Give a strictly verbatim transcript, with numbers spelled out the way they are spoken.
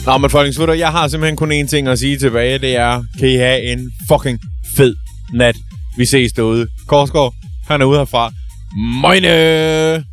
Nå, men folkens, jeg har simpelthen kun én ting at sige tilbage. Det er, kan I have en fucking fed nat. Vi ses derude. Korsgaard, han er ude herfra. Møgne!